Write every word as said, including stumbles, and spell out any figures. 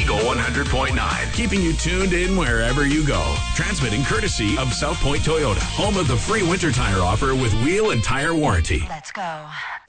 Eagle one hundred point nine, keeping you tuned in wherever you go. Transmitting courtesy of South Point Toyota, home of the free winter tire offer with wheel and tire warranty. Let's go.